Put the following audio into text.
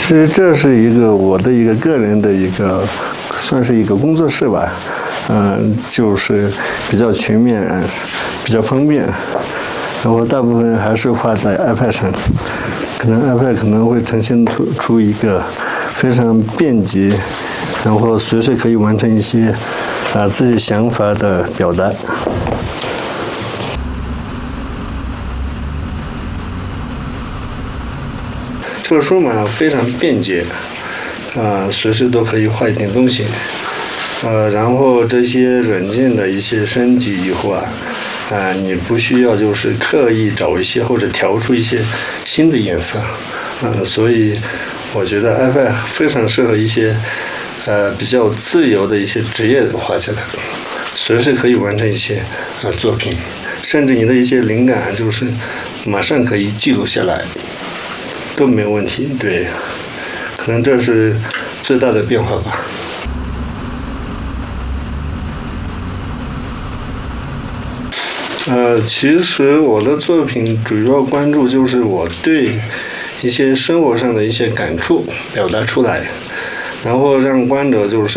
其实这是我的个人的算是一个工作室吧，就是比较全面，比较方便。然后大部分还是画在 iPad 上，可能 iPad 可能会呈现出一个非常便捷，然后随时可以完成一些自己想法的表达。这个数码非常便捷，随时都可以画一点东西，然后这些软件的一些升级以后你不需要就是刻意找一些或者调出一些新的颜色，所以我觉得 iPad 非常适合一些比较自由的一些职业画家，随时可以完成一些作品，甚至你的一些灵感就是马上可以记录下来。都没有问题，对，可能这是最大的变化吧。其实我的作品主要关注就是我对一些生活上的一些感触表达出来，然后让观者就是